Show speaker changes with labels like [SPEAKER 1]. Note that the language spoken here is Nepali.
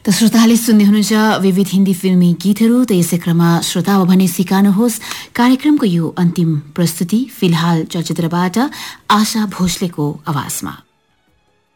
[SPEAKER 1] त श्रोताले सुन्दै हुनुहुन्छ विविध हिन्दी फिल्मी गीतहरू। त यसै क्रममा श्रोता भने सिकाउनुहोस् कार्यक्रमको यो अन्तिम प्रस्तुति फिलहाल चलचित्रबाट आशा भोसलेको आवाजमा।